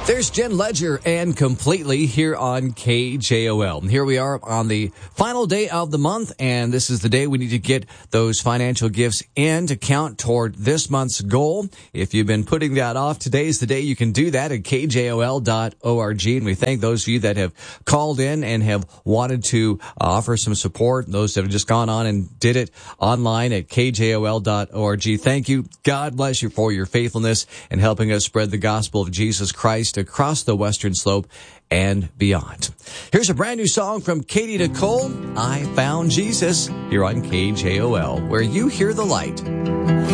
There's Jen Ledger and Completely here on KJOL. And here we are on the final day of the month, and this is the day we need to get those financial gifts in to count toward this month's goal. If you've been putting that off, today's the day you can do that at kjol.org. And we thank those of you that have called in and have wanted to offer some support, those that have just gone on and did it online at kjol.org. Thank you. God bless you for your faithfulness and helping us spread the gospel of Jesus Christ across the Western Slope and beyond. Here's a brand new song from Katie Nicole, I Found Jesus, here on KJOL, where you hear the light.